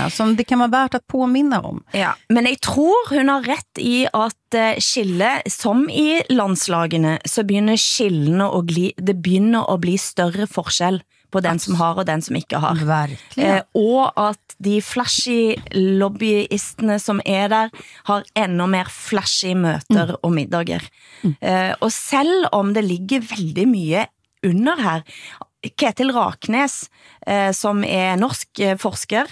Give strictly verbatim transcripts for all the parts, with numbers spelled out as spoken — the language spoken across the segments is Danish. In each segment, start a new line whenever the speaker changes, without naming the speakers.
sakerna som det kan vara värt att påminna om.
Ja, men jeg tror hun har rätt i at uh, skille, som i landslagene, så begynner skillene å gli, det begynner å bli større forskjell på den som har og den som ikke har.
Verkligen.
Eh, og at de flashy lobbyistene som er der, har enda mer flashy møter mm. og middager. Mm. Eh, og selv om det ligger veldig mye under her, Ketil Raknes, eh, som er norsk eh, forsker,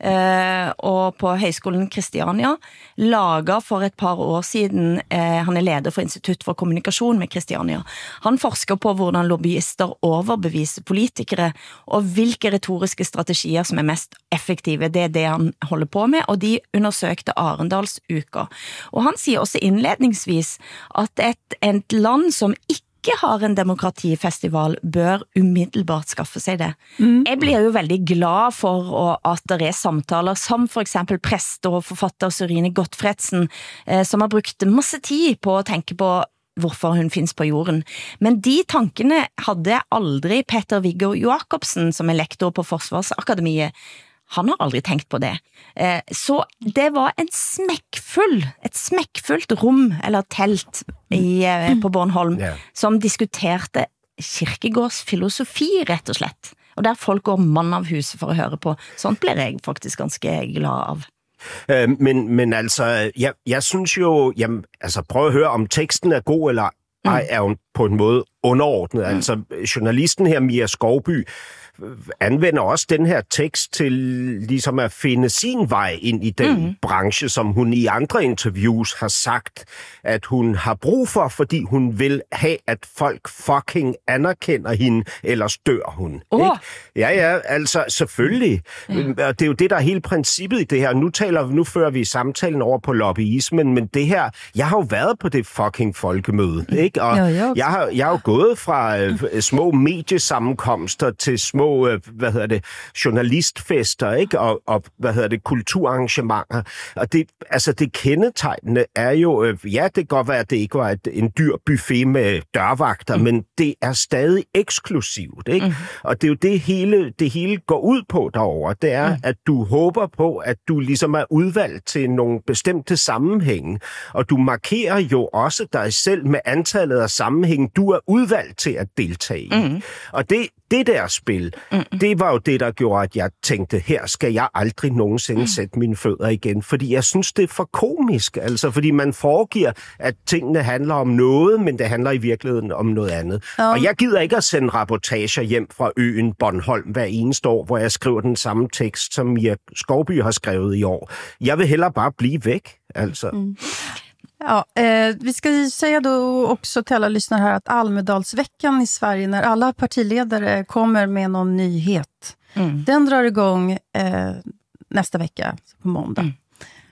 Uh, og på Høgskolen Kristiania laga for et par år siden uh, han er leder for Institutt for kommunikasjon med Kristiania. Han forsker på hvordan lobbyister overbeviser politikere og hvilke retoriske strategier som er mest effektive. Det er det han holder på med, og de undersøkte Arendalsuka. Og han sier også innledningsvis at et, et land som ikke ikke har en demokratifestival, bør umiddelbart skaffe sig det. Mm. Jeg bliver jo veldig glad for at der er samtaler, som for eksempel præst og forfatter Sørine Gottfredsen, eh, som har brugt masse tid på at tænke på hvorfor hun findes på jorden. Men de tankene hadde aldrig Peter Viggo Jacobsen, som er lektor på Forsvarsakademiet. Han har aldrig tænkt på det. Eh, så det var en smäckfull, ett smäckfullt rum eller telt i, eh, på Bornholm yeah. som diskuterte Kierkegaards filosofi rett og slett. Og der folk går mann av huset for at høre på. Sånt bliver jeg faktisk ganske glad av.
Øh, men, men altså, jeg, jeg synes jo, jamen, altså prøv at høre, om teksten er god eller ej, er jo på en måde underordnet. Mm. Altså, journalisten her, Mia Skovby, anvender også den her tekst til ligesom at finde sin vej ind i den mm. branche, som hun i andre interviews har sagt, at hun har brug for, fordi hun vil have, at folk fucking anerkender hende, ellers dør hun.
Oh.
Ikke? Ja, ja, altså selvfølgelig. Mm. Og det er jo det, der er hele princippet i det her. Nu, taler, nu fører vi samtalen over på lobbyismen, men det her, jeg har jo været på det fucking folkemøde, ikke? Og jo, jo. Jeg, har, jeg har jo gået fra øh, små mediesammenkomster til små hvad hedder det, journalistfester, ikke? Og, og hvad hedder det, kulturarrangementer. Og det, altså det kendetegnende er jo, øh, ja, det kan godt være, at det ikke var et, en dyr buffet med dørvagter, mm. men det er stadig eksklusivt, ikke? Mm. Og det er jo det hele, det hele går ud på derovre. Det er, mm. at du håber på, at du ligesom er udvalgt til nogle bestemte sammenhænge, og du markerer jo også dig selv med antallet af sammenhænge, du er udvalgt til at deltage i. Mm. Og det, det der spil, mm. det var jo det, der gjorde, at jeg tænkte, her skal jeg aldrig nogensinde mm. sætte mine fødder igen, fordi jeg synes, det er for komisk, altså, fordi man foregiver, at tingene handler om noget, men det handler i virkeligheden om noget andet. Oh. Og jeg gider ikke at sende rapportager hjem fra øen Bornholm hver eneste år, hvor jag skriver den samme tekst, som Mia Skovby har skrevet i år. Jag vill hellere bare blive væk, altså. Mm.
Ja, eh, vi ska säga då också till alla lyssnare här att Almedalsveckan i Sverige, när alla partiledare kommer med någon nyhet, mm. den drar igång eh, nästa vecka på måndag. Mm.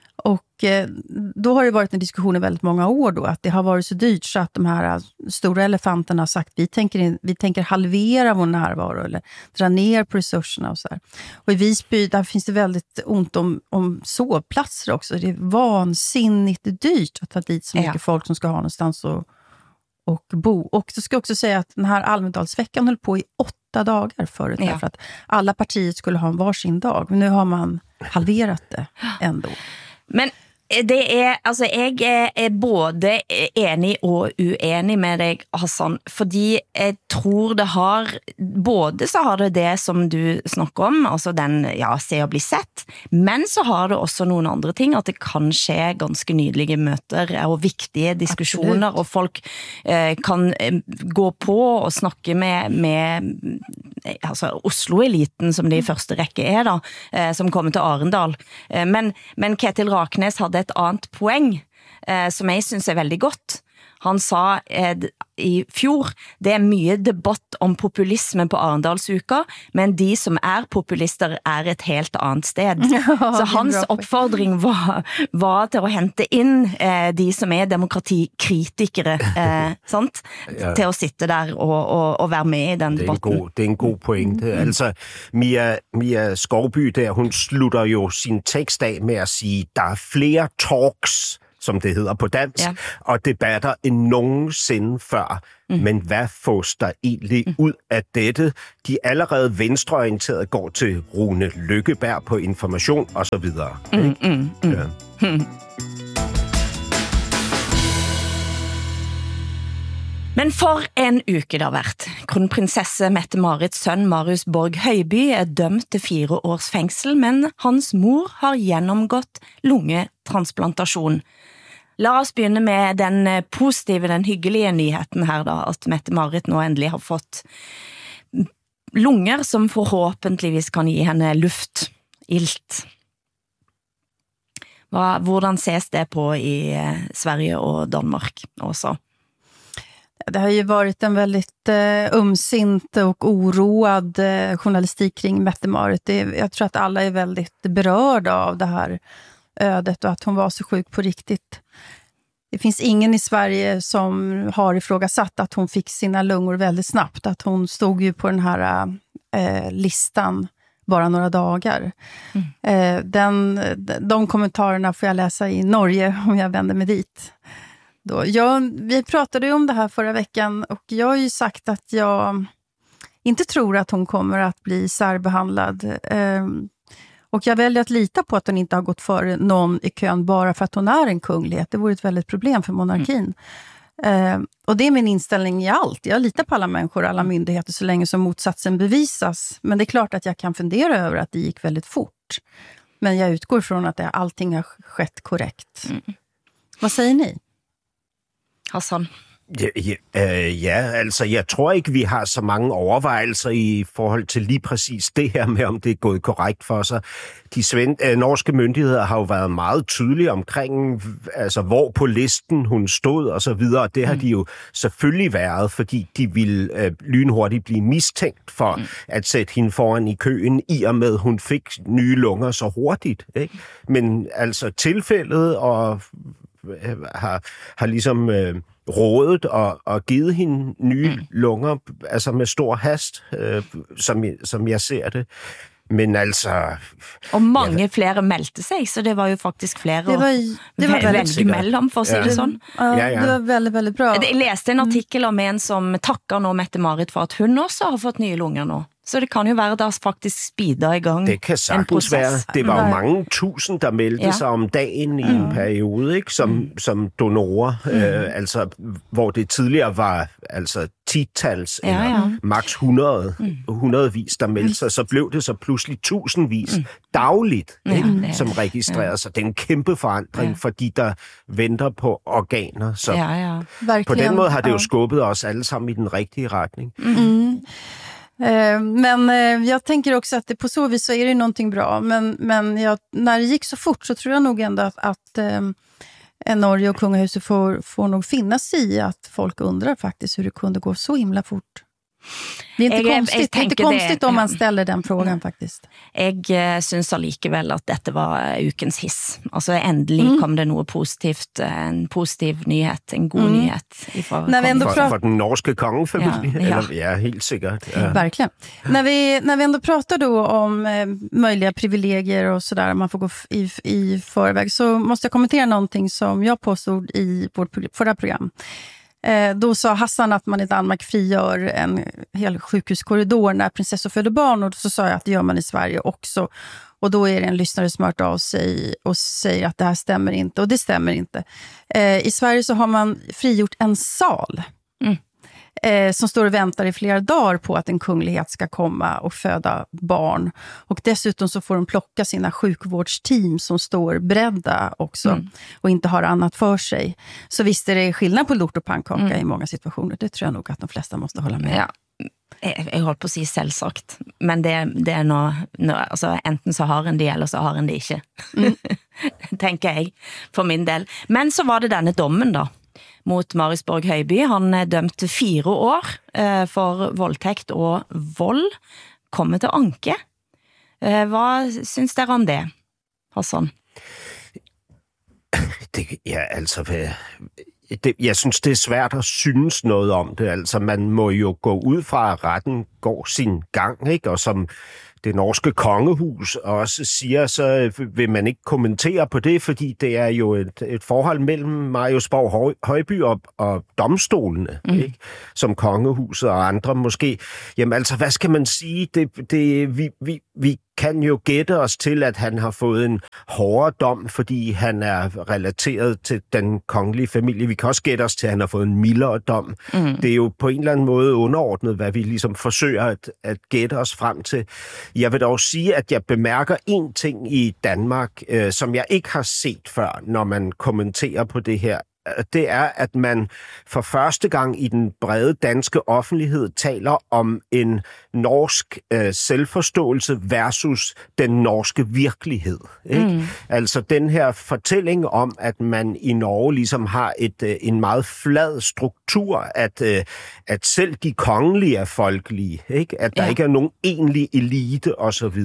Och eh, då har det varit en diskussion i väldigt många år då, att det har varit så dyrt så att de här stora elefanterna har sagt vi tänker, in, vi tänker halvera vår närvaro eller dra ner på resurserna och så här. Och i Visby där finns det väldigt ont om, om sovplatser också. Det är vansinnigt dyrt att ta dit så mycket ja. folk som ska ha någonstans och, och bo. Och så ska jag också säga att den här Almedalsveckan höll på i åtta dagar förut ja. för att alla partier skulle ha en varsin dag. Men nu har man halverat det ändå.
Men det er, altså jeg er, er både enig og uenig med deg, Hassan, fordi jeg tror det har, både så har det det som du snakker om, altså den, ja, se og bli sett, men så har det også noen andre ting, at det kan skje ganske nydelige møter og viktige diskussioner, Absolut. Og folk eh, kan gå på og snakke med, med altså Oslo-eliten, som det i første rekke er da, eh, som kommer til Arendal. Eh, men, men Ketil Raknes hadde et annat poeng, eh, som jeg synes er veldig godt. Han sa eh, i fjor, det er mye debatt om populisme på Arendalsuka, men de som er populister er et helt annet sted. Ja, så hans oppfordring var, var til å hente inn eh, de som er demokratikritikere, eh, sant? Ja. Til å sitte der og, og, og være med i den
det
debatten.
God, det er en god pointe. Mm. Altså, Mia, Mia Skovby der, hun slutter jo sin tekst af med at sige, der er flere talks som det hedder på dansk,
ja.
og debatter end nogensinde før. Mm. Men hvad fås der egentlig mm. ud af dette? De allerede venstreorienterede går til Rune Lykkeberg på Information og så videre.
Mm, mm, mm. Ja. Mm. Men for en uke det har vært. Kronprinsesse Mette-Marits søn Marius Borg Høiby er dømt til fire års fengsel, men hans mor har gjennomgått lungetransplantasjon. La oss begynne med den positive, den hyggelige nyheten her da, at Mette-Marit nå endelig har fått lunger som forhåpentligvis kan gi henne luft, ilt. Hva, hvordan ses det på i Sverige og Danmark også?
Det har ju varit en väldigt eh, umsint och oroad eh, journalistik kring Mette-Marit. Det, jag tror att alla är väldigt berörda av det här ödet och att hon var så sjuk på riktigt. Det finns ingen i Sverige som har ifrågasatt att hon fick sina lungor väldigt snabbt. Att hon stod ju på den här eh, listan bara några dagar. Mm. Eh, den, de kommentarerna får jag läsa i Norge om jag vänder mig dit. Då. Jag, vi pratade ju om det här förra veckan och jag har ju sagt att jag inte tror att hon kommer att bli särbehandlad. Eh, och jag väljer att lita på att hon inte har gått före någon i kön bara för att hon är en kunglighet. Det vore ett väldigt problem för monarkin. Mm. Eh, och det är min inställning i allt. Jag litar på alla människor och alla myndigheter så länge som motsatsen bevisas. Men det är klart att jag kan fundera över att det gick väldigt fort. Men jag utgår från att det, allting har skett korrekt. Mm. Vad säger ni?
Hassan?
Ja, ja, øh, ja, altså jeg tror ikke, vi har så mange overvejelser i forhold til lige præcis det her med, om det er gået korrekt for sig. De sven- øh, norske myndigheder har jo været meget tydelige omkring, altså hvor på listen hun stod og så videre. Det har mm. de jo selvfølgelig været, fordi de ville øh, lynhurtigt blive mistænkt for mm. at sætte hende foran i køen, i og med hun fik nye lunger så hurtigt. Ikke? Men altså tilfældet og har, har ligesom øh, rådet og, og givet hende nye mm. lunger, altså med stor hast, øh, som, som jeg ser det. Men altså...
Og mange ja, flere meldte sig, så det var jo faktisk flere
det var, det var
at vælge mellem, for at sige
ja.
det sådan.
Ja, ja, ja. Det var veldig, veldig bra.
Jeg læste en artikel om en som takker nå Mette-Marit for at hun også har fått nye lunger nå. Så det kan jo være, der faktisk speeder i gang.
Det kan sagtens være. Det var jo mange tusind, der meldte ja. sig om dagen i en mm. periode, ikke? Som, mm. som donorer. Mm. Øh, altså, hvor det tidligere var altså titals ja, eller ja. maks hundrede, mm. hundredvis, der meldte sig. Så blev det så pludselig tusindvis mm. dagligt, ja, ikke? Som registrerede ja. sig. Det er en kæmpe forandring ja. for de, der venter på organer. Så
ja, ja.
på den måde har det jo skubbet os alle sammen i den rigtige retning.
Mm. Men jag tänker också att det, på så vis så är det någonting bra. Men, men jag, när det gick så fort så tror jag nog ändå att, att eh, Norge och kungahuset får, får nog finna sig i att folk undrar faktiskt hur det kunde gå så himla fort. Det är inte jeg, konstigt, jeg det är inte konstigt det, om man ställer den frågan faktiskt.
Jeg synes allikevel at dette var ukens hiss. Altså endelig mm. kom det noget positivt, en positiv nyhet, en god mm. nyhet.
När vi ändå pratar... för, för den norske kongefamiljen, ja, ja. Eller, ja, helt säkert. Ja.
Verkligen. När vi, när vi ändå pratar då om eh, möjliga privilegier och sådär, man får gå f- i, i förväg, så måste jag kommentera någonting som jag påstod i vårt prog- förra program. Eh, då sa Hassan att man i Danmark frigör en hel sjukhuskorridor när prinsessor föder barn, och så sa jag att det gör man i Sverige också. Och då är det en lyssnare som har hört av sig och säger att det här stämmer inte, och det stämmer inte. Eh, I Sverige så har man frigjort en sal mm. eh, som står och väntar i flera dagar på att en kunglighet ska komma och föda barn. Och dessutom så får de plocka sina sjukvårdsteam som står beredda också mm. och inte har annat för sig. Så visst är det skillnad på lort och pannkaka mm. i många situationer. Det tror jag nog att de flesta måste hålla med.
Ja. Jeg, jeg holdt på å si selvsagt, men det, det er nå, nå altså, enten så har en det, eller så har en det ikke. Mm. Tenker jeg, for min del. Men så var det denne dommen da, mot Marius Borg Høiby. Han er dømt til fire år eh, for voldtekt og vold. Kommer til anke. Eh, hva synes dere om det, Hassan?
Det, ja, altså... det, jeg synes, det er svært at synes noget om det. Altså, man må jo gå ud fra, at retten går sin gang, ikke? Og som det norske kongehus også siger, så vil man ikke kommentere på det, fordi det er jo et, et forhold mellem Marius Borg Højby og, og domstolene, mm. ikke? Som kongehuset og andre måske. Jamen altså, hvad skal man sige? Det, det, vi, vi, vi kan jo gætte os til, at han har fået en hårdere dom, fordi han er relateret til den kongelige familie. Vi kan også gætte os til, at han har fået en mildere dom. Mm. Det er jo på en eller anden måde underordnet, hvad vi ligesom forsøger at, at gætte os frem til. Jeg vil dog sige, at jeg bemærker en ting i Danmark, øh, som jeg ikke har set før, når man kommenterer på det her. Det er, at man for første gang i den brede danske offentlighed taler om en norsk øh, selvforståelse versus den norske virkelighed. Ikke? Mm. Altså den her fortælling om, at man i Norge ligesom har et, øh, en meget flad struktur, at, øh, at selv de kongelige er folkelige, ikke? At der ja. ikke er nogen egentlig elite osv.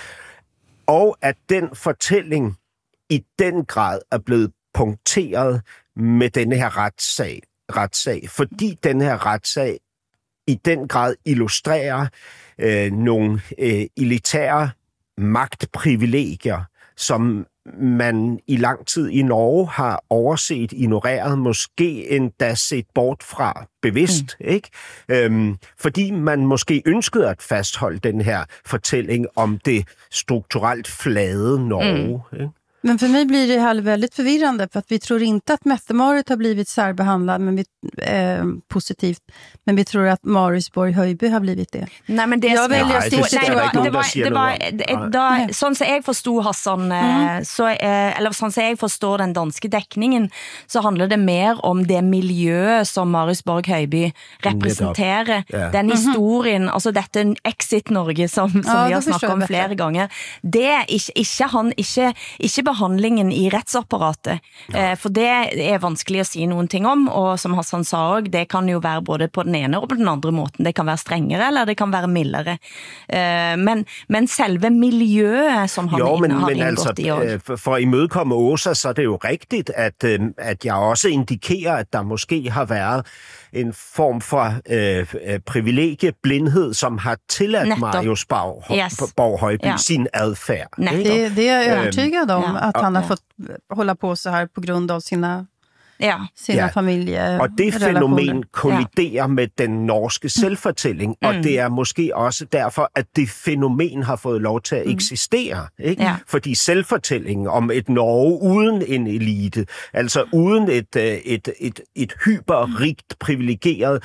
Og at den fortælling i den grad er blevet punkteret med denne her retssag, retssag, fordi den her retssag i den grad illustrerer øh, nogle øh, elitære magtprivilegier, som man i lang tid i Norge har overset, ignoreret, måske endda set bort fra bevidst, mm. ikke? Øhm, fordi man måske ønskede at fastholde den her fortælling om det strukturelt flade Norge, mm. ikke?
Men för mig blir det här väldigt förvirrande, för att vi tror inte att Mette-Marit har blivit särbehandlad men vi, eh, positivt, men vi tror att Marius Borg Højby har blivit det.
Nej, men det
jag väljer
nej, det,
det,
det, var,
det var, det var, det, da, sånn som jeg forstod Hassan, mm. så, eh, eller sånn som jeg forstår den danske dekningen, så handler det mer om det miljøet som Marius Borg Højby representerer, yeah. den historien, mm-hmm. altså dette Exit Norge som, som ja, vi har snakket om flere ganger. Det er ikke, ikke han, ikke, ikke behandlingen i rettsapparatet, eh, for det er vanskelig å si noen ting om, og som Hassan sa også, det kan jo være både på den ene og på den andre måten. Det kan være strengere, eller det kan være mildere. Eh, men, men selve miljøet som han
jo, men,
har
men
indgått
altså,
i også.
For, for at imødekomme Åsa, så er det jo rigtigt, at, at jeg også indikerer, at der måske har været en form for øh, privilegieblindhed, som har tilladt Netto. Marius Borg, yes. Borg Højby ja. sin adfærd.
Det, det är jag övertygad om, ja. att han har fått hålla på så här på grund av sina, ja. sina ja. familjerelationer.
Og det fænomen kolliderer ja. med den norske selvfortælling, mm. og det er måske også derfor, at det fænomen har fået lov til at mm. eksistere. Ikke? Ja. Fordi selvfortællingen om et Norge uden en elite, altså uden et, et, et, et hyperrigt, privilegeret,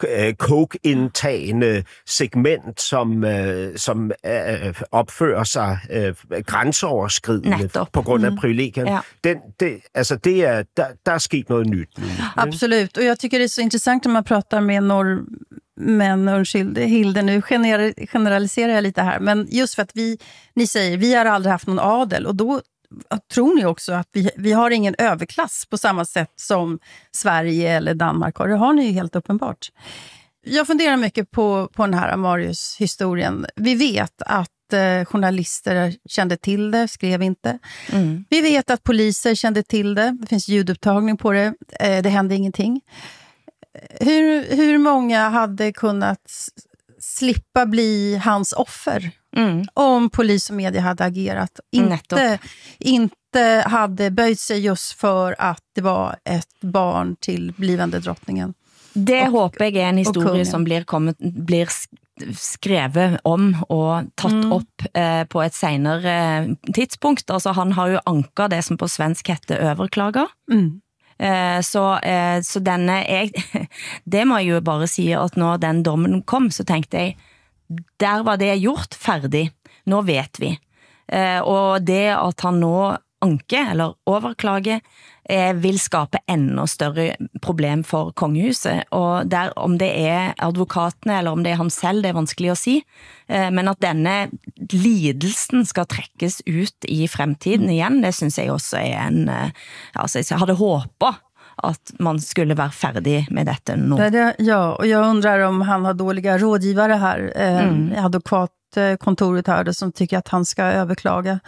coke-indtagende segment, som, som opfører sig grænseoverskridende Netop. på grund af mm. privilegierne. Ja. Den, det, altså det er, der, der er sket noget nyt.
Absolut, och jag tycker det är så intressant när man pratar med norrmän och Hilde, nu generaliserar jag lite här, men just för att vi, ni säger, vi har aldrig haft någon adel, och då tror ni också att vi, vi har ingen överklass på samma sätt som Sverige eller Danmark har. Det har ni ju helt uppenbart. Jag funderar mycket på, på den här Marius-historien. Vi vet att eh, journalister kände till det, skrev inte. Mm. Vi vet att poliser kände till det. Det finns ljudupptagning på det. Eh, det hände ingenting. Hur, hur många hade kunnat slippa bli hans offer? Mm. Om polis och media hade agerat. Inte, inte hade böjt sig just för att det var ett barn till blivande drottningen.
Det och, håper jeg er en historie som blir, kommet, blir skrevet om og tatt mm. opp eh, på et senere eh, tidspunkt. Altså han har jo anket det som på svensk heter overklager. Mm. Eh, så, eh, så denne, jeg, det må jeg jo bare si at når den dommen kom, så tenkte jeg, der var det gjort ferdig. Nå vet vi. Eh, og det at han nå anker eller overklager eh, vil skape enda større problem for kongehuset. Og der, om det er advokatene eller om det er han selv, det er vanskelig å si. Eh, men at denne lidelsen skal trekkes ut i fremtiden igjen, det synes jeg også er en... Eh, altså, jeg hadde håpet att man skulle vara färdig med detta nu.
Det det, ja, och jag undrar om han har dåliga rådgivare här. Eh, mm. Advokatkontoret här som tycker att han ska överklaga.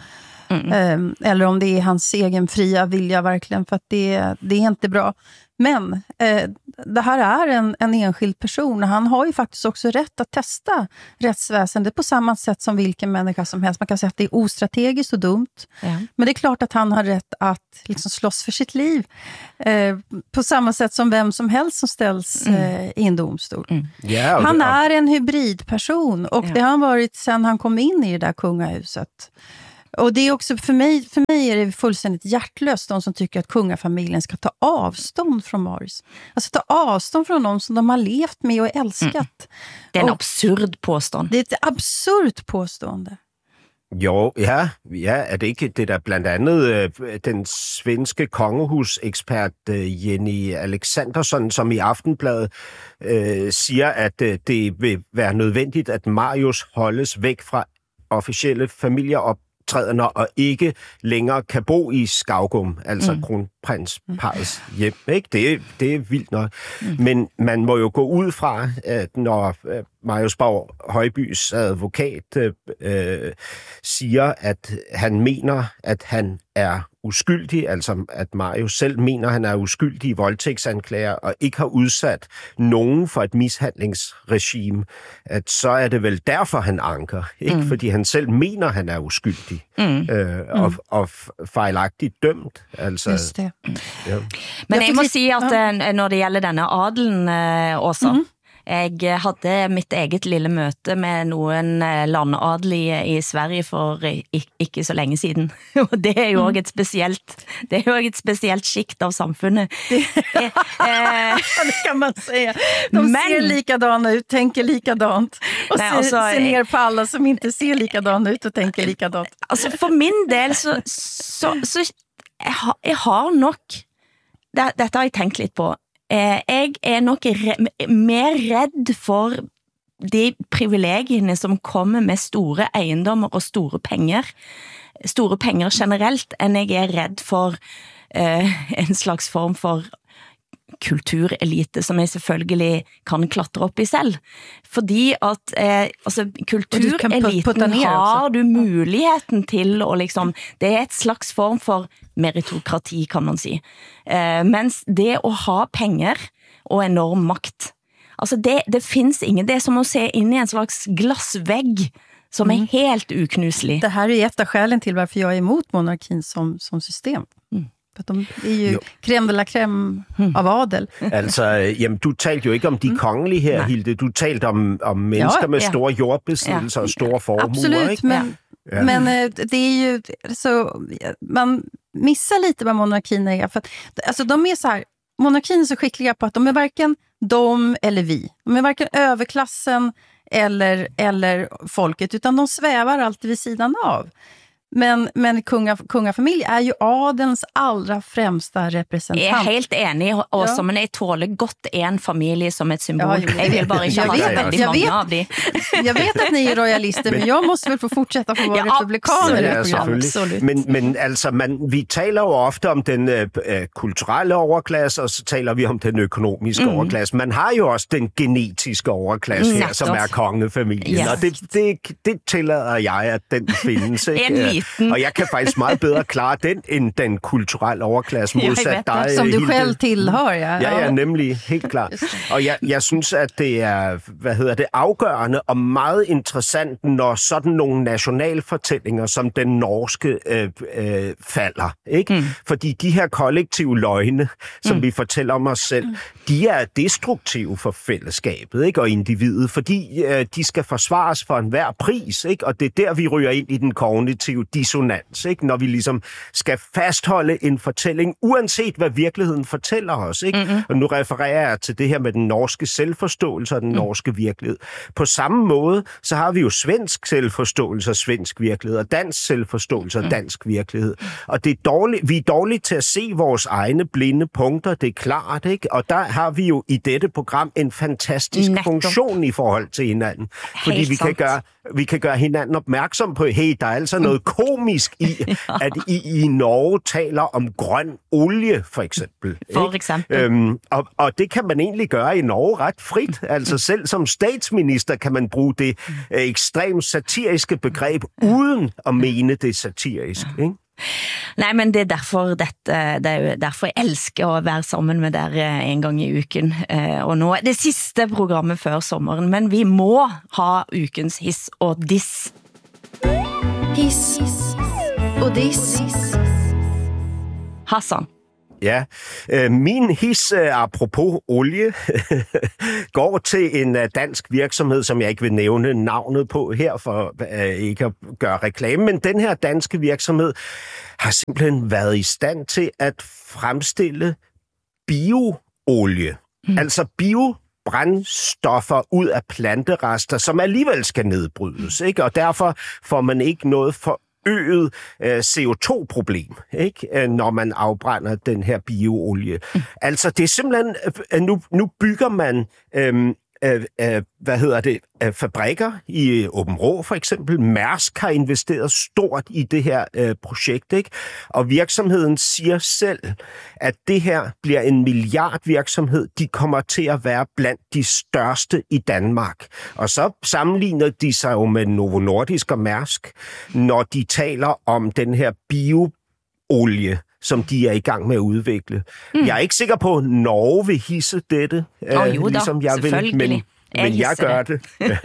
Mm. Eller om det är hans egen fria vilja verkligen, för att det, det är inte bra. Men eh, det här är en, en enskild person. Han har ju faktiskt också rätt att testa rättsväsendet på samma sätt som vilken människa som helst. Man kan säga att det är ostrategiskt och dumt. Ja. Men det är klart att han har rätt att liksom slåss för sitt liv. Eh, på samma sätt som vem som helst som ställs mm. eh, i en domstol. Mm. Yeah, han är en hybridperson. Och yeah. det har han varit sedan han kom in i det där kungahuset. Och det är också för mig, för mig är det fullständigt hjärtlöst de som tycker att kungafamiljen ska ta avstånd från Marius. Alltså ta avstånd från någon som de har levt med och älskat. Mm.
Det är en och absurd påstående.
Det är ett absurt påstående.
Jo, ja, ja, er det ikke det der blandt andet øh, den svenske kongehusekspert øh, Jenny Alexandersson, som i Aftenbladet øh, siger, at øh, det vil være nødvendigt, at Marius holdes væk fra officielle familieoptrædener og ikke længere kan bo i Skaugum, altså mm. kronprinsparrets hjem. Ikke? Det, er, det er vildt nok. Mm. Men man må jo gå ud fra, at når Marius Borg Højbys advokat øh, siger, at han mener, at han er uskyldig, altså at Marius selv mener, at han er uskyldig i voldtægtsanklager og ikke har udsat nogen for et mishandlingsregime, at så er det vel derfor, han anker. Ikke? Mm. Fordi han selv mener, at han er uskyldig mm. øh, og, og fejlagtigt dømt. Altså,
Just det.
Ja. Men jeg må sige, at når det gælder denne adelen, også, mm. Jeg havde mitt eget lille møte med nogen landadelige i Sverige for ikke så længe siden. Og det er jo også et specielt, det er jo også et specielt skikt av samfundet.
Det, det kan man säga. De Men, ser likadana ut, tänker likadant. Och nej, ser, altså, ser ner på alla som inte ser likadana ut och tänker likadant.
Altså for min del så, så, så jeg, har, jeg har nok, det, dette har jeg tænkt lidt på, Eh, jeg er nok re- mer redd for de privilegiene som kommer med store eiendommer og store penger, store penger generelt, enn jeg er redd for eh, en slags form for kulturelite, som jeg selvfølgelig kan klatre op i selv. Fordi at eh, altså, kultureliten har du muligheten til, og liksom, det er et slags form for meritokrati, kan man sige. Eh, mens det at ha penger og enorm makt, altså det, det finns ingen, det er som at se ind i en slags glasvägg, som mm. är helt uknuslig.
Det här är ett av skälen till varför jag är emot monarkin som, som system. Mm. For de er jo, jo. creme de la creme hmm. av adel.
Altså, jamen, du talte jo ikke om de kongelige her, Nej. Hilde. Du talte om, om mennesker jo, med ja. store jordbesiddelser ja. og store formuer.
Absolut,
ikke?
men, ja. men det är ju så, man missar lite vad monarkin är. För att, alltså, de är så här, monarkin är så skickliga på att de är varken de eller vi. De är varken överklassen eller, eller folket, utan de svävar alltid vid sidan av. Men, men kunga, kungafamilj är ju adelns allra främsta representant.
Jag är helt enig också, ja. Men jag tåler gott en familj som ett symbol. Ja, jag vill bara inte ha så väldigt många vet, av det.
Jag vet att ni är royalister, men jag måste väl få fortsätta få vara ja, republikaner.
Ja, absolut. Men, men altså, man, vi taler jo ofte om den øh, kulturelle overklasse, og så taler vi om den økonomiske mm. overklasse. Man har jo også den genetiske overklasse her, mm, som er kongefamilien. Yes. Og det, det, det tillader jeg, at den findes. Ikke? Og jeg kan faktisk meget bedre klare den, end den kulturelle overklasse modsat dig.
Som du selv tilhører, ja.
Ja, ja, nemlig, helt klart. Og jeg, jeg synes, at det er, hvad hedder det, afgørende og meget interessant, når sådan nogle nationalfortællinger som den norske øh, øh, falder. Ikke? Mm. Fordi de her kollektive løgne, som mm. vi fortæller om os selv, de er destruktive for fællesskabet, ikke? Og individet, fordi øh, de skal forsvares for enhver pris, ikke? Og det er der, vi ryger ind i den kognitive dissonans, ikke? Når vi ligesom skal fastholde en fortælling, uanset hvad virkeligheden fortæller os. Ikke? Mm-hmm. Og nu refererer jeg til det her med den norske selvforståelse og den mm. norske virkelighed. På samme måde, så har vi jo svensk selvforståelse og svensk virkelighed, og dansk selvforståelse og mm. dansk virkelighed. Og det er dårligt, vi er dårlige til at se vores egne blinde punkter, det er klart, ikke? Og der har vi jo i dette program en fantastisk Netto. funktion i forhold til hinanden. Fordi vi kan, gøre, vi kan gøre hinanden opmærksom på, hey, der er altså noget komisk i, ja. At I i Norge taler om grøn olie, for eksempel.
For eksempel.
Øhm, og, og det kan man egentlig gøre i Norge ret frit. Altså selv som statsminister kan man bruge det øh, ekstremt satiriske begreb, uden at mene det satirisk, ikke?
Nej, men det er derfor dette, det er jo derfor jeg elsker at være sammen med dere en gang i uken. Og nå er det sidste programmet før sommeren, men vi må ha ukens hiss og diss.
Hiss og diss.
Hassan.
Ja, øh, min his, øh, apropos olie, går til en øh, dansk virksomhed, som jeg ikke vil nævne navnet på her, for øh, ikke at gøre reklame, men den her danske virksomhed har simpelthen været i stand til at fremstille bioolie. Mm. Altså biobrændstoffer ud af planterester, som alligevel skal nedbrydes, ikke? Og derfor får man ikke noget for øget øh, C O to problem, ikke? Når man afbrænder den her bioolie. Mm. Altså, det er simpelthen, øh, nu, nu bygger man, øh, øh, øh, hvad hedder det, øh, fabrikker i Aabenraa for eksempel. Mærsk har investeret stort i det her øh, projekt, ikke? Og virksomheden siger selv, at det her bliver en milliardvirksomhed. De kommer til at være blandt de største i Danmark. Og så sammenligner de sig jo med Novo Nordisk og Mærsk, når de taler om den her bioolie, som de er i gang med at udvikle. Mm. Jeg er ikke sikker på, at Norge vil hisse dette,
oh, øh, jo,
ligesom jeg vil, men, jeg men jeg gør det.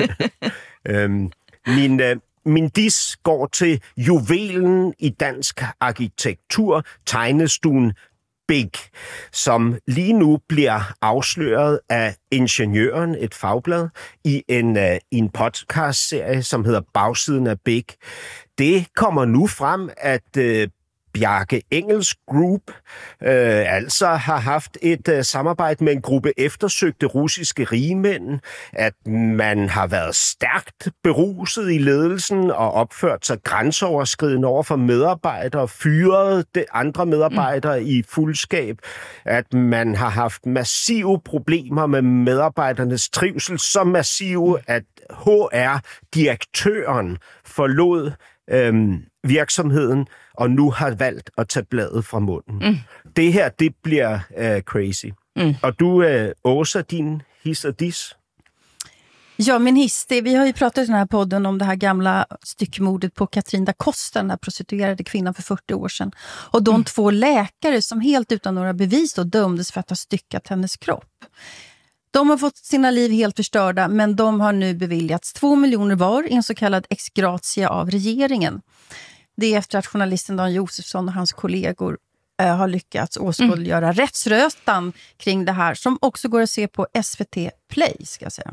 øhm, min, øh, min dis går til juvelen i dansk arkitektur, tegnestuen Big, som lige nu bliver afsløret af Ingeniøren, et fagblad, i en, uh, i en podcast-serie, som hedder Bagsiden af Big. Det kommer nu frem, at uh, Bjarke Engels Group øh, altså har haft et øh, samarbejde med en gruppe eftersøgte russiske rigemænd, at man har været stærkt beruset i ledelsen og opført sig grænseoverskridende over for medarbejdere, fyret de andre medarbejdere mm. i fuldskab, at man har haft massive problemer med medarbejdernes trivsel, så massive, at H R-direktøren forlod øhm, virksomheden, og nu har valgt at tage bladet fra munden. Mm. Det her, det bliver uh, crazy. Mm. Og du, uh, Åsa, din hiss och diss?
Ja, min hiss, det, vi har ju pratat i den här podden om det här gamla styckmordet på Katrin da Costa, den här prostituerade kvinnan för fyrtio år sedan. Och de mm. två läkare som helt utan några bevis då dömdes för att ha styckat hennes kropp. De har fått sina liv helt förstörda, men de har nu beviljats två miljoner var i en så kallad ex gratia av regeringen. Det är efter att journalisten Dan Josefsson och hans kollegor äh, har lyckats åskådliggöra mm. rättsrötan kring det här, som också går att se på S V T Play, ska jag säga.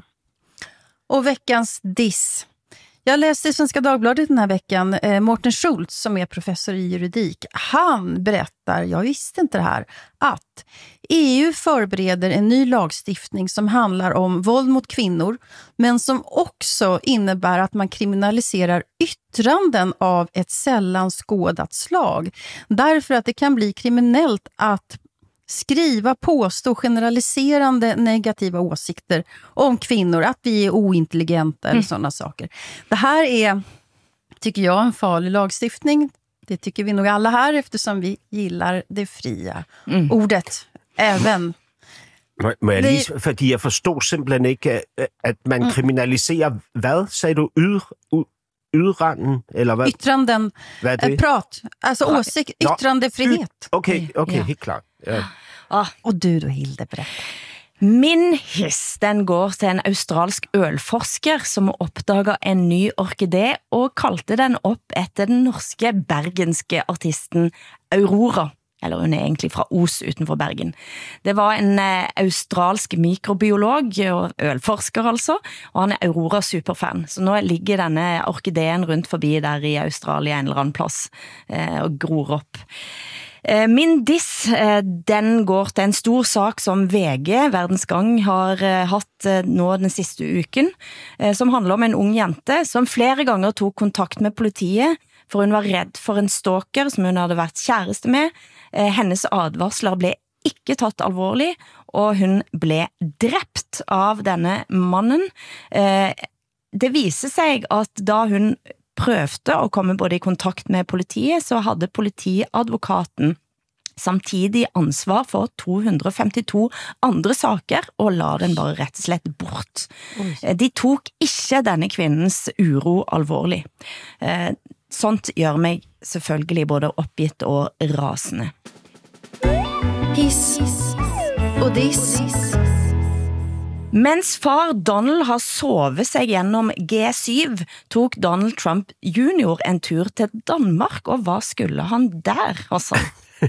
Och veckans diss. Jag läste i Svenska Dagbladet den här veckan eh, Mårten Schultz, som är professor i juridik. Han berättar, jag visste inte det här, att E U förbereder en ny lagstiftning som handlar om våld mot kvinnor, men som också innebär att man kriminaliserar yttranden av ett sällan skådat slag. Därför att det kan bli kriminellt att skriva, påstå generaliserande negativa åsikter om kvinnor, att vi är ointelligenta eller mm. sådana saker. Det här är, tycker jag, en farlig lagstiftning. Det tycker vi nog alla här, eftersom vi gillar det fria mm. ordet även.
Må, må jeg lige, fordi jeg forstår simpelthen ikke, at man mm. kriminaliserer, hvad sagde du, yd, ydranden, eller hvad?
Yttranden, hvad er det? Prat, altså åsik, yttrandefrihet.
Okay, okay, ja. Helt klart. Ja.
Ah.
Og du då, Hilde, berätta.
Min hiss, den går til en australsk ølforsker som opdager en ny orkidé og kalte den opp etter den norske bergenske artisten Aurora. Eller hun er egentlig fra Os utenfor Bergen. Det var en eh, australsk mikrobiolog og ølforsker altså, og han er Aurora superfan. Så nå ligger denne orkideen rundt forbi der i Australia en eller annen plass eh, og gror opp. Eh, min diss, eh, den går til en stor sak som V G, Verdens Gang, har eh, hatt eh, nå den siste uken, eh, som handler om en ung jente som flere ganger tog kontakt med politiet, for hun var redd for en stalker som hun hadde vært kjæreste med. Hennes advarsler ble ikke tatt alvorlig, og hun ble drept av denne mannen. Det viser seg at da hun prøvde at komme både i kontakt med politiet, så havde politiadvokaten samtidig ansvar for to hundre og femtito andre saker, og la den bare rett og slett bort. De tok ikke denne kvinnens uro alvorlig. Sånt gjør meg selvfølgelig både oppgitt og rasende.
Hiss og diss.
Mens far Donald har sovet sig gjennom G syv, tog Donald Trump junior en tur til Danmark, og hvad skulle han der, Hassan?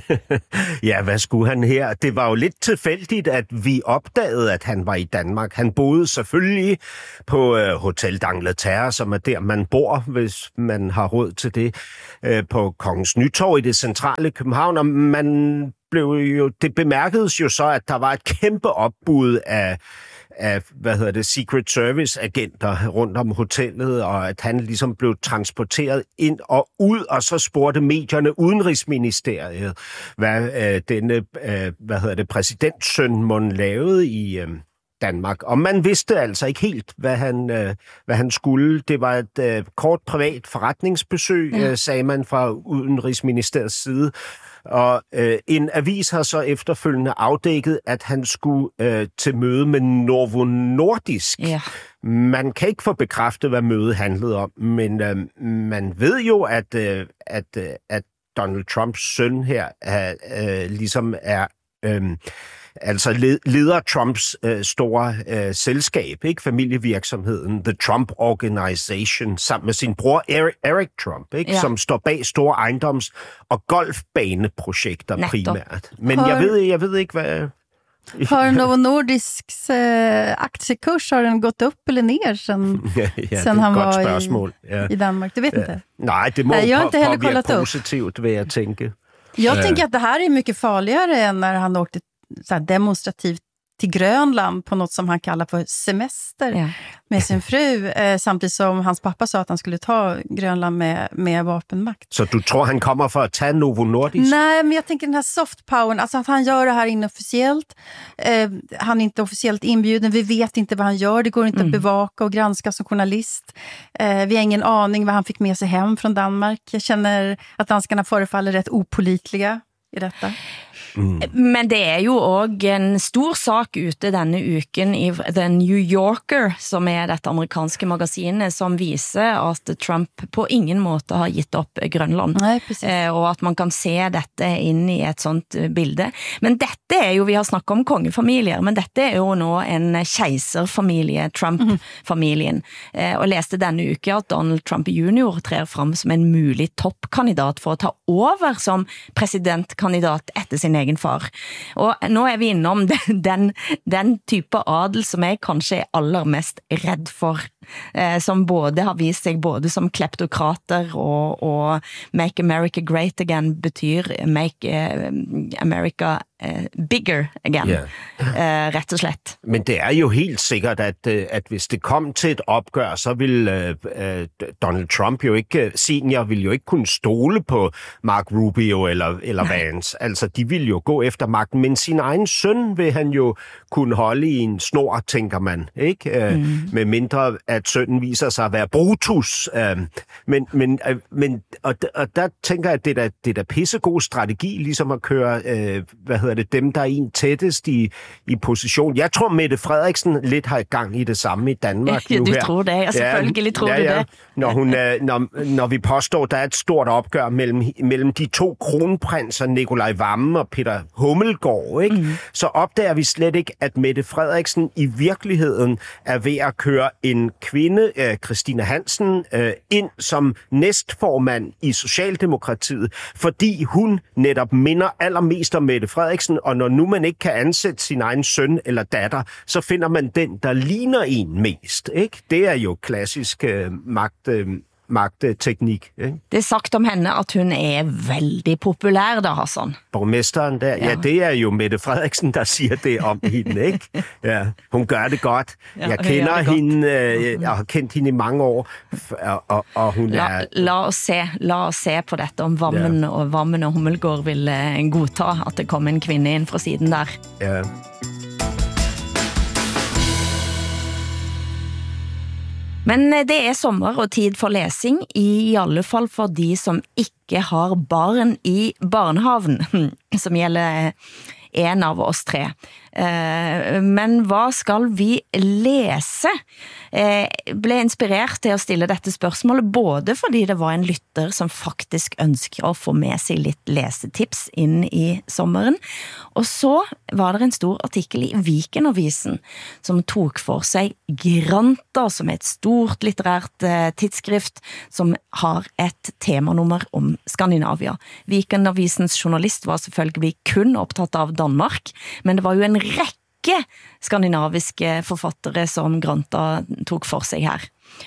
Ja, hvad skulle han her? Det var jo lidt tilfældigt, at vi opdagede, at han var i Danmark. Han boede selvfølgelig på øh, Hotel d'Angleterre, som er der, man bor, hvis man har råd til det, øh, på Kongens Nytorv i det centrale København, og man blev jo, det bemærkedes jo så, at der var et kæmpe opbud af af, hvad hedder det, Secret Service-agenter rundt om hotellet, og at han ligesom blev transporteret ind og ud, og så spurgte medierne Udenrigsministeriet, hvad øh, denne, øh, hvad hedder det, præsidentsøn mon lavede i øh, Danmark. Og man vidste altså ikke helt, hvad han, øh, hvad han skulle. Det var et øh, kort privat forretningsbesøg, øh, sagde man fra Udenrigsministeriets side. Og øh, en avis har så efterfølgende afdækket, at han skulle øh, til møde med Novo Nordisk.
Ja.
Man kan ikke få bekræftet, hvad mødet handlede om, men øh, man ved jo, at, øh, at, øh, at Donald Trumps søn her er, øh, ligesom er... Øh, altså leder Trumps øh, store øh, selskab, ikke, familievirksomheden The Trump Organization, sammen med sin bror Eric, Eric Trump, ikke, ja. Som står bag store ejendoms- og golfbaneprojekter Netto. Primært. Men har, jeg ved jeg ved ikke hvad.
Har Novo Nordisks øh, aktiekurs har den gått upp eller ner sen,
ja, ja,
sen han var
spørgsmål. Ja.
I Danmark? Du vet ja. Inte?
Nej, det må
Nej,
på, påvirke positivt, vil jeg tænke.
Jag uh. tänker att det här är mycket farligare än när han åkte så här demonstrativt till Grönland på något som han kallar för semester ja. Med sin fru, eh, samtidigt som hans pappa sa att han skulle ta Grönland med, med vapenmakt.
Så du tror han kommer för att ta Novo Nordisk?
Nej, men jag tänker den här soft powern, alltså att han gör det här inofficiellt. Eh, han är inte officiellt inbjuden, vi vet inte vad han gör, det går inte mm. att bevaka och granska som journalist. Eh, vi har ingen aning vad han fick med sig hem från Danmark. Jag känner att danskarna förefaller rätt opålitliga i detta.
Mm. Men det er jo også en stor sak ute denne uken i The New Yorker, som er dette amerikanske magasinet, som viser at Trump på ingen måte har gitt opp Grønland.
Nei,
eh, og at man kan se dette inn i et sånt bilde. Men dette er jo, vi har snakket om kongefamilier, men dette er jo nå en kejserfamilie, Trump-familien. Eh, og leste denne uke at Donald Trump junior trer frem som en mulig toppkandidat for å ta over som presidentkandidat etter sin egen far. Og nå er vi innom den, den, den type adel som jeg kanskje er aller mest redd for, eh, som både har vist seg både som kleptokrater og, og Make America Great Again betyr Make eh, America eh, Bigger Again, yeah. eh, rett og slett.
Men det er jo helt sikkert, at, at hvis det kom til et opgør, så vil eh, Donald Trump jo ikke, senior vil jo ikke kunne stole på Mark Rubio eller, eller Vance. Altså, de vil jo gå efter magten, men sin egen søn vil han jo kunne holde i en snor, tænker man, ikke? Mm. Med mindre, at sønnen viser sig at være Brutus. Men, men, men og, og der tænker jeg, at det er da, det er da pissegod strategi, ligesom at køre, hvad hedder det, dem, der er en tættest i, i position. Jeg tror, Mette Frederiksen lidt har i gang i det samme i Danmark
ja,
nu
du
her.
tror det, jeg selvfølgelig ja, tror ja, ja.
det. Når, hun, når, når vi påstår, der er et stort opgør mellem, mellem de to kronprinser, Nikolaj Wammen og Peter Hummelgaard, ikke? Mm. Så opdager vi slet ikke, at Mette Frederiksen i virkeligheden er ved at køre en kvinde, øh, Christina Hansen, øh, ind som næstformand i Socialdemokratiet, fordi hun netop minder allermest om Mette Frederiksen, og når nu man ikke kan ansætte sin egen søn eller datter, så finder man den, der ligner en mest, ikke? Det er jo klassisk øh, magt... Øh, magtteknik. Ikke?
Det er sagt om henne, at hun er veldig populær da, Hassan.
Borgmesteren der, ja. ja, det er jo Mette Frederiksen, der siger det om hende, ikke? Ja, hun gør det godt. Ja, jeg kender hende, øh, jeg har kendt hende i mange år, og, og, og hun
la,
er...
La os se, la os se på dette, om Wammen ja. og Wammen og Hummelgaard vil uh, godta, at det kommer en kvinde ind fra siden der. Men det er sommer og tid for lesing, i alle fall for de som ikke har barn i barnehaven, som gjelder en av oss tre. Men hva skal vi lese? Jeg ble inspirert til å stille dette spørsmålet, både fordi det var en lytter som faktisk ønsker å få med seg litt lesetips inn i sommeren, og så var det en stor artikkel i Viken-avisen som tok for seg Granta, som er et stort litterært tidsskrift som har et temanummer om Skandinavia. Viken-avisens journalist var selvfølgelig kun opptatt av Danmark, men det var jo en rekke skandinaviske forfattere som Granta tok for seg her.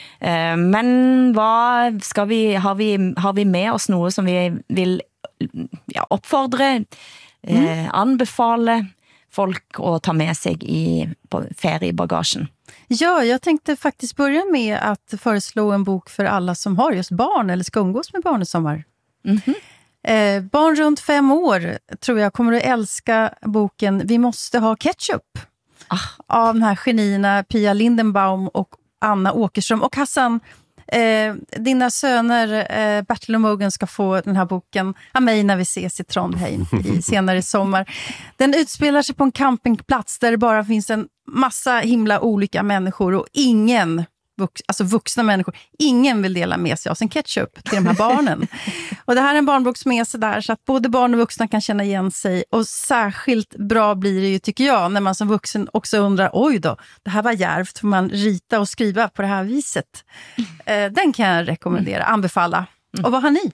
Men hva skal vi, har vi, har vi med oss noe som vi vil ja, oppfordre, mm. eh, anbefale folk å ta med sig i feriebagasjen?
Ja, jag tänkte faktiskt börja med att föreslå en bok för alla som har just barn eller ska umgås med barn i sommar. Mm-hmm. Eh, barn runt fem år tror jag kommer att älska boken Vi måste ha ketchup ah. av den här genierna Pia Lindenbaum och Anna Åkerström. Och Hassan, eh, dina söner eh, Bertil och Mogen ska få den här boken av mig när vi ses i Trondheim i senare sommar. Den utspelar sig på en campingplats där det bara finns en massa himla olika människor och ingen Vux, alltså vuxna människor, ingen vill dela med sig av sin ketchup till de här barnen. Och det här är en barnbok som är så där så att både barn och vuxna kan känna igen sig, och särskilt bra blir det ju tycker jag när man som vuxen också undrar, oj då, det här var djärvt, för man rita och skriva på det här viset. Eh, den kan jag rekommendera, anbefalla. Och vad har ni?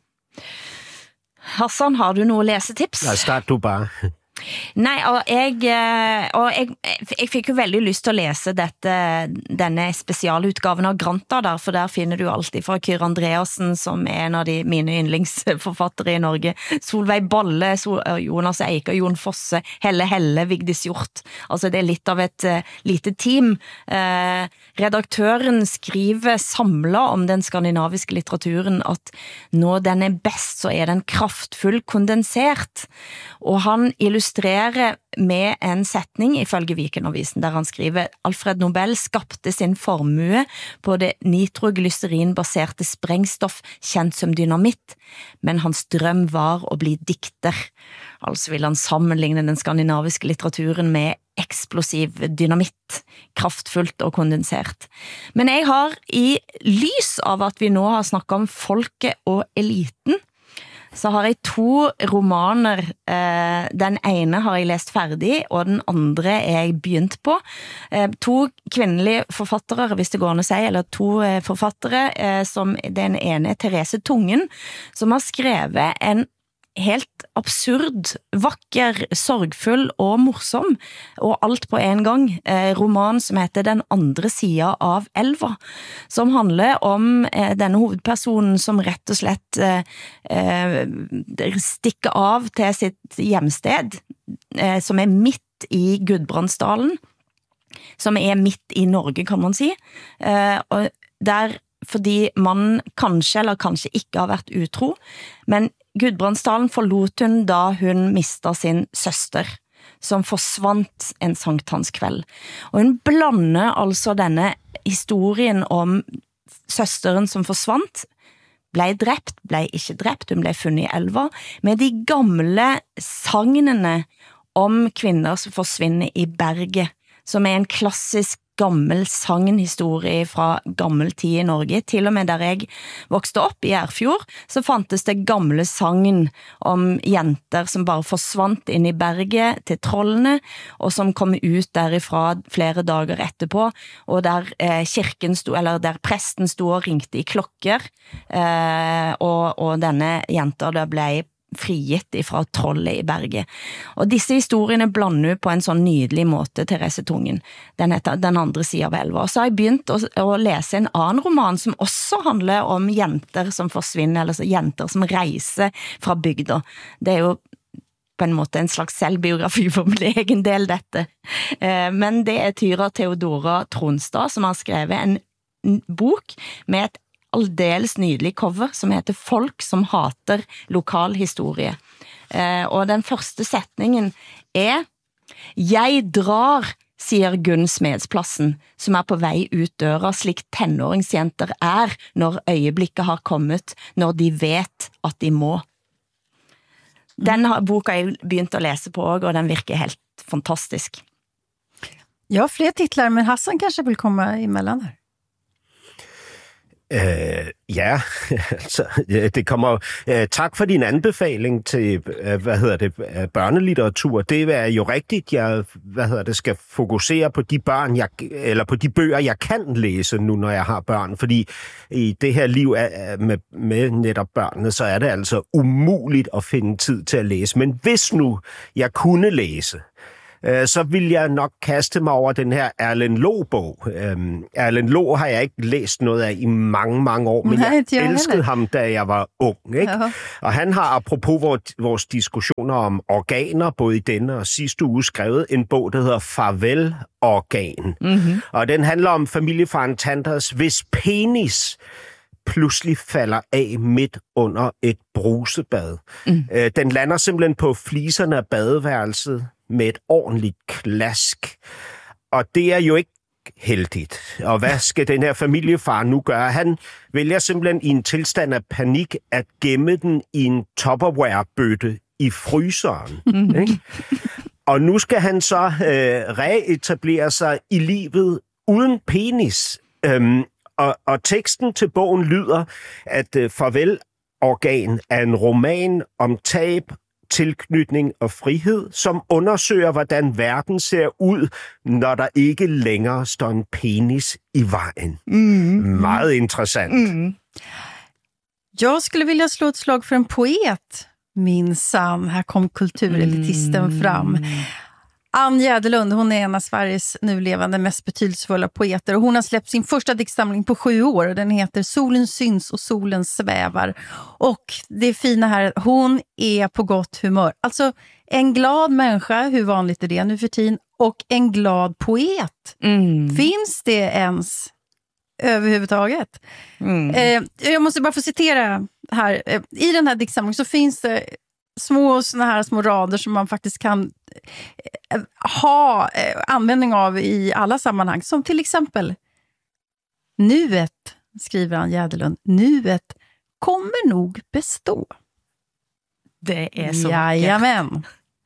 Hassan, har du några läsetips?
Ja, start du bara.
Nei, og jeg, og jeg, jeg fikk jo veldig lyst til å lese dette, denne spesialutgaven av Granta der, for der finner du alltid fra Kyr Andreasen, som er en av de mine yndlingsforfattere i Norge, Solveig Bolle, Sol, Jonas Eiker, Jon Fosse, Helle Helle, Vigdis Hjort. Altså det er litt av et uh, lite team. Uh, redaktøren skriver samlet om den skandinaviske litteraturen at når den er best, så er den kraftfull kondensert. Og han illustrerer med en setning ifølge Viken-avisen, der han skriver Alfred Nobel skapte sin formue på det nitroglycerin-baserte sprengstoff kjent som dynamitt, men hans drøm var å bli dikter. Altså vil han sammenligne den skandinaviske litteraturen med eksplosiv dynamitt, kraftfullt og kondensert. Men jeg har i lys av at vi nå har snakket om folket og eliten, så har jeg to romaner. Eh, den ene har jeg lest ferdig, og den andre er jeg begynt på. Eh, to kvinnelige forfattere, hvis det går an å si, eller to eh, forfattere, eh, som den ene er Therese Tungen, som har skrevet en helt absurd, vakker, sorgfull og morsom, og alt på en gang. Eh, roman som heter Den andre siden av elva, som handler om eh, denne hovedpersonen som rett og slett eh, eh, stikker av til sitt hjemsted, eh, som er midt i Gudbrandsdalen, som er midt i Norge, kan man si. Eh, og der, fordi man kanskje eller kanskje ikke har vært utro, men Gudbrandsdalen forlot hun da hun mistet sin søster, som forsvant en sankthanskveld. Og hun blander altså denne historien om søsteren som forsvant, ble drept, ble ikke drept, hun ble funnet i elva, med de gamle sagnene om kvinner som forsvinner i berget, som er en klassisk gammel sagnhistorie fra gammel tid i Norge. Til og med der jeg vokste opp i Erfjord, så fantes det gamle sagn om jenter som bare forsvant inn i berget til trollene, og som kom ut derifra flere dager etterpå, og der eh, kirken sto, eller der presten sto og ringte i klokker, eh, og, og denne jenta der ble frigitt ifra trollet i berget. Og disse historiene blander på en sånn nydelig måte, Therese Tungen. Den heter Den andre siden av elva. Og så har jeg begynt å, å lese en annen roman som også handler om jenter som forsvinner, eller så jenter som reiser fra bygda. Det er jo på en måte en slags selvbiografi for min egen del, dette. Men det er Tyra Theodora Tronstad som har skrevet en bok med et aldeles nydelig cover som heter Folk som hater lokal historie. Eh, og den første setningen er Jeg drar siger Gunn Smedsplassen, som er på vej ut døra, slik tenåringsjenter er, når øjeblikket har kommet, når de vet at de må. Den har boka jeg begynt at læse på, og den virker helt fantastisk.
Ja, fler titlar, men Hassan kanske vill komma emellan här.
Uh, ja, altså, det kommer. Uh, tak for din anbefaling til, uh, hvad hedder det, uh, børnelitteratur. Det er jo rigtigt, jeg, hvad hedder det, skal fokusere på de børn, jeg, eller på de bøger, jeg kan læse nu, når jeg har børn. Fordi i det her liv uh, med, med netop børnene, så er det altså umuligt at finde tid til at læse. Men hvis nu jeg kunne læse, så vil jeg nok kaste mig over den her Erlend Loe-bog. Um, Erlend Loe har jeg ikke læst noget af i mange, mange år, men Nej, jeg elskede heller. ham, da jeg var ung. Ikke? Ja. Og han har, apropos vores, vores diskussioner om organer, både i denne og sidste uge, skrevet en bog, der hedder Farvel Organ. Mm-hmm. Og den handler om familiefaren Tanders, hvis penis pludselig falder af midt under et brusebad. Mm. Uh, den lander simpelthen på fliserne af badeværelset med et ordentligt klask. Og det er jo ikke heldigt. Og hvad skal den her familiefar nu gøre? Han vælger simpelthen i en tilstand af panik at gemme den i en Tupperware-bøtte i fryseren. Mm-hmm. Ikke? Og nu skal han så øh, reetablere sig i livet uden penis. Øhm, og, og teksten til bogen lyder, at øh, Farvel Organ er en roman om tab, tilknytning og frihed, som undersøger, hvordan verden ser ud, når der ikke længere står en penis i vejen. Mm. Meget intressant. Mm.
Jag skulle vilja slå ett slag för en poet, minsann. Här kom kulturelitisten mm. fram. Ann Jäderlund, hon är en av Sveriges nulevande mest betydelsefulla poeter och hon har släppt sin första diktsamling på sju år och den heter Solen syns och solen svävar. Och det fina här, hon är på gott humör. Alltså en glad människa, hur vanligt är det nu för tiden, och en glad poet. Mm. Finns det ens överhuvudtaget? Mm. Eh, jag måste bara få citera här. Eh, I den här diktsamlingen så finns det små såna här små rader som man faktiskt kan eh, ha eh, användning av i alla sammanhang. Som till exempel nuet, skriver han Jäderlund, nuet kommer nog bestå.
Det är så
Jajamän.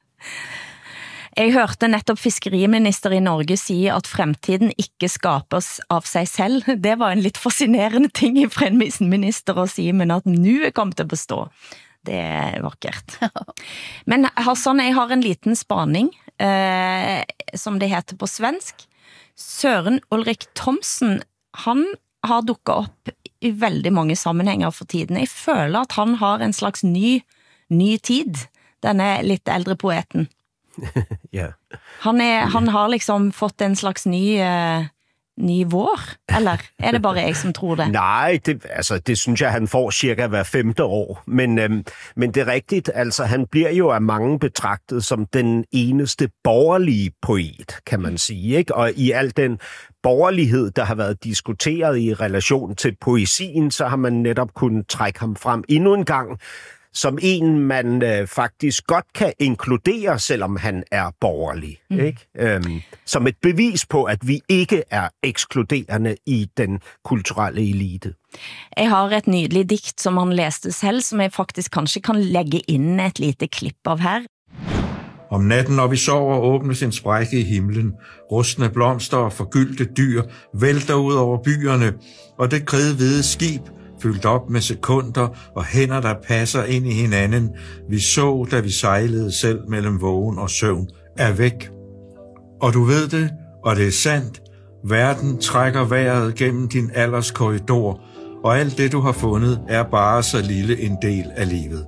Jeg hørte netop fiskeriminister i Norge sige, at fremtiden ikke skapes av sig selv. Det var en lidt fascinerende ting fra en minister at sige, men at nuet kom til at bestå. Det er vakkert. Men Hassan, jeg har en liten spaning, eh, som det heter på svensk. Søren Ulrik Thomsen, han har dukket op i veldig mange sammenhænger for tiden. Jeg føler at han har en slags ny, ny tid, denne lidt ældre poeten.
Ja.
Han, er, han har liksom fått en slags ny... Eh, ny vår, eller er det bare jeg som tror det?
Nej, det, altså, det synes jeg, han får cirka hver femte år. Men, øhm, men det er rigtigt, altså han bliver jo af mange betragtet som den eneste borgerlige poet, kan man sige. Ikke? Og i al den borgerlighed, der har været diskuteret i relation til poesien, så har man netop kunnet trække ham frem endnu en gang, som en, man øh, faktisk godt kan inkludere, selvom han er borgerlig. Mm. Ikke? Øhm, som et bevis på, at vi ikke er ekskluderende i den kulturelle elite.
Jeg har et nydeligt digt, som han læste selv, som jeg faktisk kanskje kan lægge ind et lite klip av her.
Om natten, når vi sover, åbnes en sprække i himlen. Rustne blomster og forgyldte dyr vælter ud over byerne, og det kridhvide skib, fyldt op med sekunder og hænder, der passer ind i hinanden, vi så, da vi sejlede selv mellem vågen og søvn, er væk. Og du ved det, og det er sandt. Verden trækker vejret gennem din alders korridor, og alt det, du har fundet, er bare så lille en del af livet.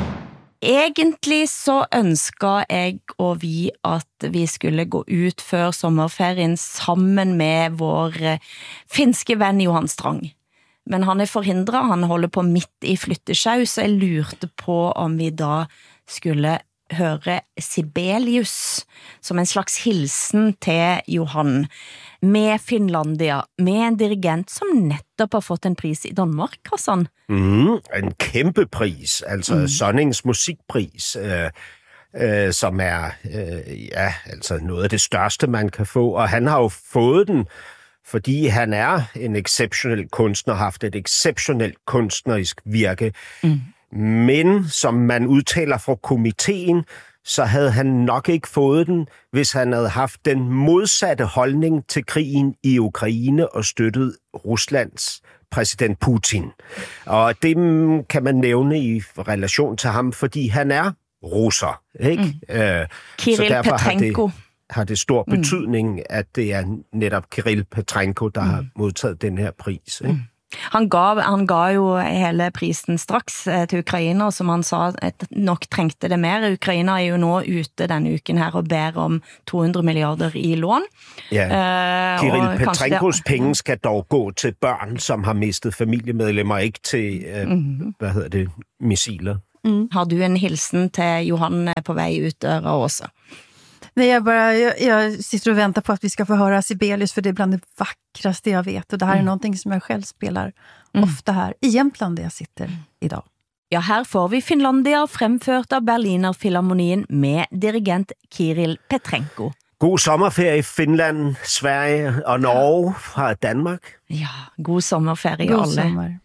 Egentlig så ønsker jeg og vi, at vi skulle gå ut før sommerferien sammen med vår finske ven Johan Strang. Men han er forhindret, han holder på midt i flyttesjau, så jeg lurte på om vi da skulle høre Sibelius som en slags hilsen til Johan med Finlandia, med en dirigent som netop har fått en pris i Danmark, Hassan.
Mm, en kæmpe pris, altså mm. Sonnings musikpris. øh, som er øh, ja, altså noget af det største, man kan få. Og han har jo fået den, fordi han er en exceptionel kunstner, haft et exceptionelt kunstnerisk virke. Mm. Men, som man udtaler fra komiteen, så havde han nok ikke fået den, hvis han havde haft den modsatte holdning til krigen i Ukraine og støttet Ruslands præsident Putin. Og det kan man nævne i relation til ham, fordi han er russer, ikke? Mm. Øh,
Kirill Petrenko.
Har det, har det stor betydning, mm. at det er netop Kirill Petrenko, der mm. har modtaget den her pris, ikke? Mm.
Han gav, han gav jo hele prisen straks eh, til Ukraina, som han sa at nok trengte det mer. Ukraina er jo nå ute denne uken her og ber om to hundrede milliarder i lån.
Ja. Uh, Kirill Petrenkos det... penge skal dog gå til børn, som har mistet familiemedlemmer, ikke til, uh, mm-hmm. hvad hedder det, missiler.
Mm. Har du en hilsen til Johan på vej ut døra også?
Nej, jag, bara, jag, jag sitter och väntar på att vi ska få höra Sibelius, för det är bland det vackraste jag vet. Och det här mm. är någonting som jag själv spelar mm. ofta här i Jämtland, där jag sitter mm. idag.
Ja, her får vi Finlandia fremført av Berliner Filharmonien med dirigent Kirill Petrenko.
God sommerferie i Finland, Sverige og Norge fra Danmark.
Ja, god sommerferie
god
alle.
Sommer.